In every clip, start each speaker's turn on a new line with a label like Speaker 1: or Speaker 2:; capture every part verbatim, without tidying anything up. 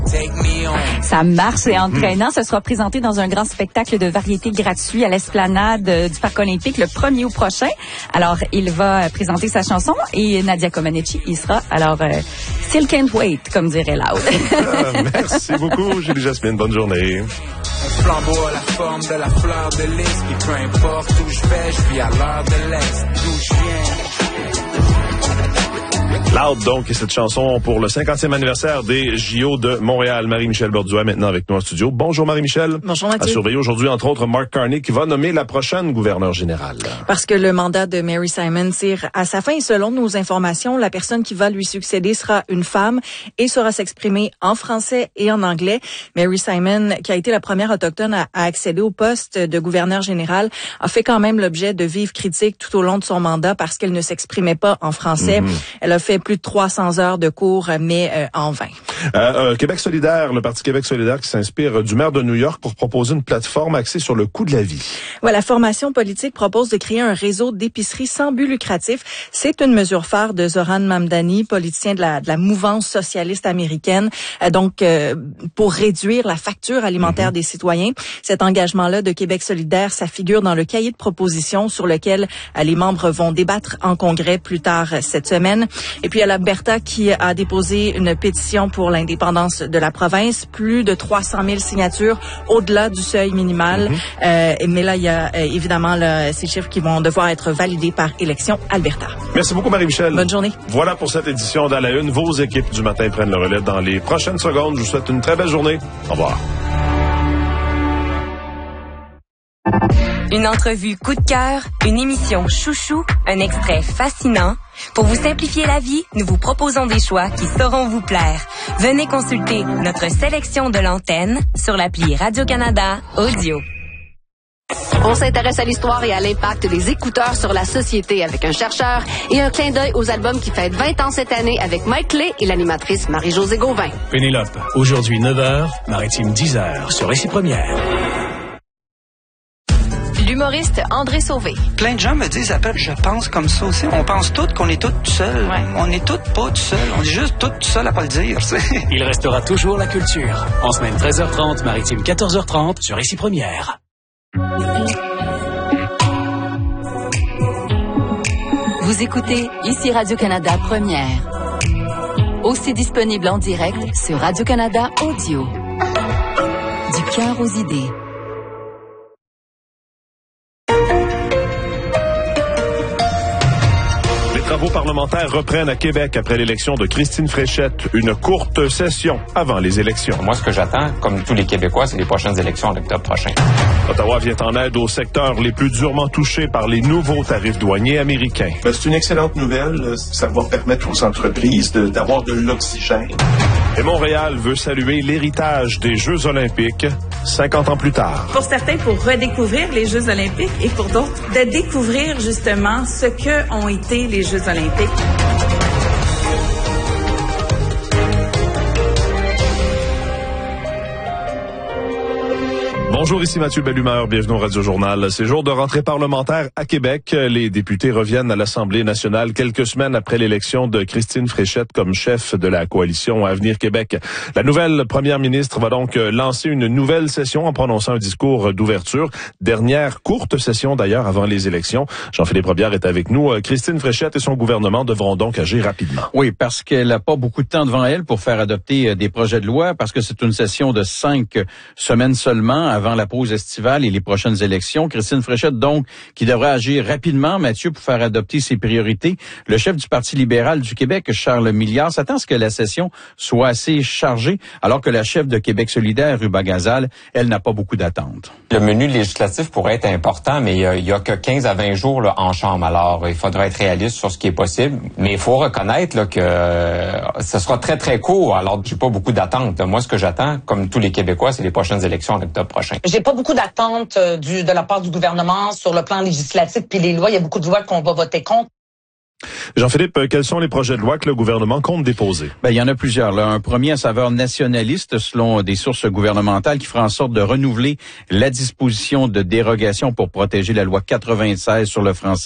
Speaker 1: Ça marche et entraînant. Ce sera présenté dans un grand spectacle de variété gratuit à l'esplanade euh, du Parc olympique le premier août prochain. Alors, il va présenter sa chanson et Nadia Comaneci y sera. Alors, euh, still can't wait, comme dirait Loud.
Speaker 2: Merci beaucoup, Julie Jasmine. Bonne journée.
Speaker 3: Flambeau à la forme de la fleur de lys, puis peu importe où je vais, je vis à l'heure de l'Est, d'où je viens.
Speaker 2: Loud, donc, et cette chanson pour le cinquantième anniversaire des J O de Montréal. Marie-Michel Bordua, maintenant avec nous en studio. Bonjour Marie-Michel.
Speaker 4: Bonjour Mathieu.
Speaker 2: À surveiller aujourd'hui, entre autres, Mark Carney, qui va nommer la prochaine gouverneure générale.
Speaker 4: Parce que le mandat de Mary Simon tire à sa fin et selon nos informations, la personne qui va lui succéder sera une femme et saura s'exprimer en français et en anglais. Mary Simon, qui a été la première autochtone à, à accéder au poste de gouverneur général, a fait quand même l'objet de vives critiques tout au long de son mandat parce qu'elle ne s'exprimait pas en français. Mm-hmm. Elle a fait plus de trois cents heures de cours, mais euh, en vain.
Speaker 2: Euh, euh, Québec solidaire, le Parti Québec solidaire qui s'inspire du maire de New York pour proposer une plateforme axée sur le coût de la vie.
Speaker 4: Ouais, la formation politique propose de créer un réseau d'épiceries sans but lucratif. C'est une mesure phare de Zoran Mamdani, politicien de la, de la mouvance socialiste américaine, euh, donc euh, pour réduire la facture alimentaire mm-hmm. des citoyens. Cet engagement-là de Québec solidaire, ça figure dans le cahier de propositions sur lequel euh, les membres vont débattre en congrès plus tard euh, cette semaine. Et puis, il y a l'Alberta qui a déposé une pétition pour l'indépendance de la province. Plus de trois cent mille signatures au-delà du seuil minimal. Mm-hmm. Euh, mais là, il y a euh, évidemment là, ces chiffres qui vont devoir être validés par Élections Alberta.
Speaker 2: Merci beaucoup, Marie-Michel.
Speaker 4: Bonne journée.
Speaker 2: Voilà pour cette édition d'À la Une. Vos équipes du matin prennent le relais dans les prochaines secondes. Je vous souhaite une très belle journée. Au revoir.
Speaker 5: Une entrevue coup de cœur, une émission chouchou, un extrait fascinant. Pour vous simplifier la vie, nous vous proposons des choix qui sauront vous plaire. Venez consulter notre sélection de l'antenne sur l'appli Radio-Canada Audio.
Speaker 6: On s'intéresse à l'histoire et à l'impact des écouteurs sur la société avec un chercheur et un clin d'œil aux albums qui fêtent vingt ans cette année avec Mike Clay et l'animatrice Marie-Josée Gauvin.
Speaker 7: Pénélope, aujourd'hui neuf heures, Maritime dix heures sur Récit Première.
Speaker 6: L'humoriste André Sauvé.
Speaker 8: Plein de gens me disent, appelle, je pense comme ça aussi. On pense tous qu'on est tous seuls. Ouais. On est tous pas tout seuls. On est juste tous seuls à pas le dire.
Speaker 7: Il restera toujours la culture. En semaine treize heures trente, Maritime quatorze heures trente sur Récit Première.
Speaker 1: Vous écoutez ici Radio-Canada Première. Aussi disponible en direct sur Radio-Canada Audio. Du cœur aux idées.
Speaker 2: Les travaux parlementaires reprennent à Québec après l'élection de Christine Fréchette. Une courte session avant les élections.
Speaker 9: Moi, ce que j'attends, comme tous les Québécois, c'est les prochaines élections en octobre prochain.
Speaker 2: Ottawa vient en aide aux secteurs les plus durement touchés par les nouveaux tarifs douaniers américains.
Speaker 10: Ben, c'est une excellente nouvelle. Ça va permettre aux entreprises de, d'avoir de l'oxygène.
Speaker 2: Et Montréal veut saluer l'héritage des Jeux olympiques cinquante ans plus tard.
Speaker 11: Pour certains, pour redécouvrir les Jeux olympiques et pour d'autres, de découvrir justement ce que ont été les Jeux olympiques.
Speaker 2: Bonjour, ici Mathieu Bellumeur, bienvenue au Radio-Journal. C'est jour de rentrée parlementaire à Québec. Les députés reviennent à l'Assemblée nationale quelques semaines après l'élection de Christine Fréchette comme chef de la coalition Avenir Québec. La nouvelle première ministre va donc lancer une nouvelle session en prononçant un discours d'ouverture. Dernière courte session d'ailleurs avant les élections. Jean-Philippe Robillard est avec nous. Christine Fréchette et son gouvernement devront donc agir rapidement.
Speaker 12: Oui, parce qu'elle n'a pas beaucoup de temps devant elle pour faire adopter des projets de loi, parce que c'est une session de cinq semaines seulement avant la pause estivale et les prochaines élections. Christine Fréchette, donc, qui devrait agir rapidement, Mathieu, pour faire adopter ses priorités. Le chef du Parti libéral du Québec, Charles Milliard, s'attend à ce que la session soit assez chargée, alors que la chef de Québec solidaire, Ruba Gazal, elle n'a pas beaucoup d'attentes.
Speaker 9: Le menu législatif pourrait être important, mais il y a que quinze à vingt jours là, en chambre. Alors, il faudra être réaliste sur ce qui est possible. Mais il faut reconnaître là, que euh, ce sera très, très court. Alors, j'ai pas beaucoup d'attentes. Moi, ce que j'attends, comme tous les Québécois, c'est les prochaines élections en octobre prochain.
Speaker 13: J'ai pas beaucoup d'attentes euh, du, de la part du gouvernement sur le plan législatif puis les lois. Il y a beaucoup de lois qu'on va voter contre.
Speaker 2: Jean-Philippe, quels sont les projets de loi que le gouvernement compte déposer?
Speaker 12: Ben, il y en a plusieurs. Là. Un premier à saveur nationaliste, selon des sources gouvernementales, qui fera en sorte de renouveler la disposition de dérogation pour protéger la loi quatre-vingt-seize sur le français,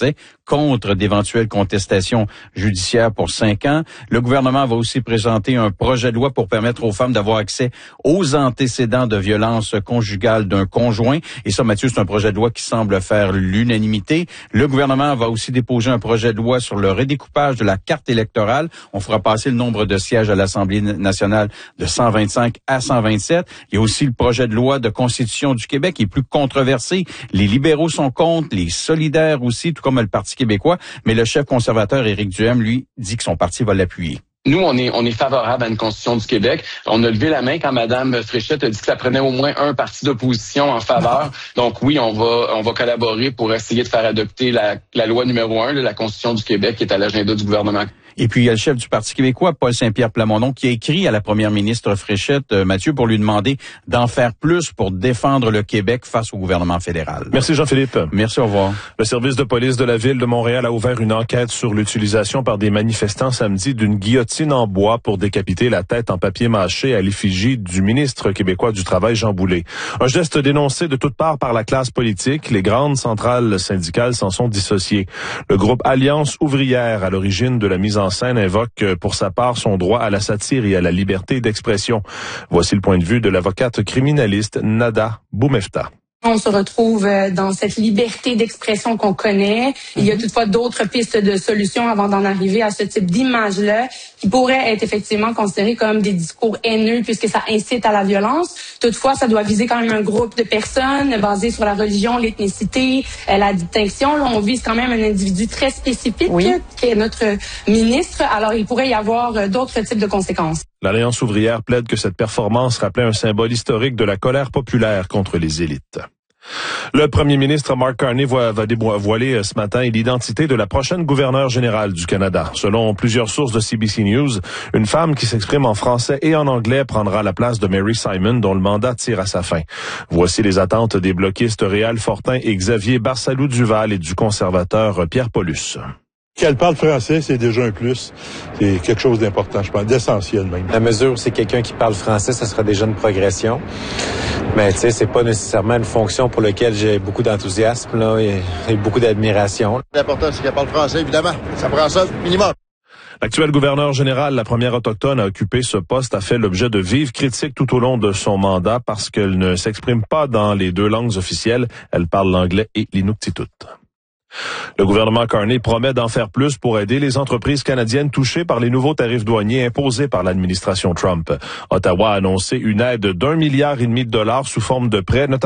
Speaker 12: contre d'éventuelles contestations judiciaires pour cinq ans. Le gouvernement va aussi présenter un projet de loi pour permettre aux femmes d'avoir accès aux antécédents de violence conjugale d'un conjoint. Et ça, Mathieu, c'est un projet de loi qui semble faire l'unanimité. Le gouvernement va aussi déposer un projet de loi sur le redécoupage de la carte électorale. On fera passer le nombre de sièges à l'Assemblée nationale de cent vingt-cinq à cent vingt-sept. Il y a aussi le projet de loi de Constitution du Québec qui est plus controversé. Les libéraux sont contre, les solidaires aussi, tout comme le Parti québécois. Mais le chef conservateur, Éric Duhem, lui, dit que son parti va l'appuyer.
Speaker 14: Nous, on est on est favorable à une constitution du Québec. On a levé la main quand Mme Fréchette a dit que ça prenait au moins un parti d'opposition en faveur. Donc oui, on va on va collaborer pour essayer de faire adopter la, la loi numéro un de la constitution du Québec qui est à l'agenda du gouvernement.
Speaker 12: Et puis, il y a le chef du Parti québécois, Paul Saint-Pierre Plamondon, qui a écrit à la première ministre Fréchette, euh, Mathieu, pour lui demander d'en faire plus pour défendre le Québec face au gouvernement fédéral.
Speaker 2: Merci Jean-Philippe.
Speaker 12: Merci, au revoir.
Speaker 2: Le service de police de la Ville de Montréal a ouvert une enquête sur l'utilisation par des manifestants samedi d'une guillotine en bois pour décapiter la tête en papier mâché à l'effigie du ministre québécois du Travail, Jean Boulet. Un geste dénoncé de toutes parts par la classe politique. Les grandes centrales syndicales s'en sont dissociées. Le groupe Alliance ouvrière, à l'origine de la mise en scène, invoque pour sa part son droit à la satire et à la liberté d'expression. Voici le point de vue de l'avocate criminaliste Nada Boumefta.
Speaker 15: On se retrouve dans cette liberté d'expression qu'on connaît. Il y a toutefois d'autres pistes de solutions avant d'en arriver à ce type d'image-là qui pourraient être effectivement considérées comme des discours haineux puisque ça incite à la violence. Toutefois, ça doit viser quand même un groupe de personnes basé sur la religion, l'ethnicité, la distinction. Là, on vise quand même un individu très spécifique oui. qui est notre ministre. Alors, il pourrait y avoir d'autres types de conséquences.
Speaker 2: L'Alliance ouvrière plaide que cette performance rappelait un symbole historique de la colère populaire contre les élites. Le premier ministre Mark Carney va dévoiler ce matin l'identité de la prochaine gouverneure générale du Canada. Selon plusieurs sources de C B C News, une femme qui s'exprime en français et en anglais prendra la place de Mary Simon, dont le mandat tire à sa fin. Voici les attentes des bloquistes Réal Fortin et Xavier Barsalou-Duval et du conservateur Pierre Paulus.
Speaker 16: Qu'elle parle français, c'est déjà un plus. C'est quelque chose d'important, je pense, d'essentiel même.
Speaker 17: À mesure où c'est quelqu'un qui parle français, ça sera déjà une progression. Mais tu sais, c'est pas nécessairement une fonction pour laquelle j'ai beaucoup d'enthousiasme là, et, et beaucoup d'admiration.
Speaker 18: L'important, c'est qu'elle parle français, évidemment. Ça prend ça minimum.
Speaker 2: L'actuel gouverneur général, la première autochtone à occuper ce poste, a fait l'objet de vives critiques tout au long de son mandat parce qu'elle ne s'exprime pas dans les deux langues officielles. Elle parle l'anglais et l'inuktitut. Le gouvernement Carney promet d'en faire plus pour aider les entreprises canadiennes touchées par les nouveaux tarifs douaniers imposés par l'administration Trump. Ottawa a annoncé une aide d'un milliard et demi de dollars sous forme de prêts, notamment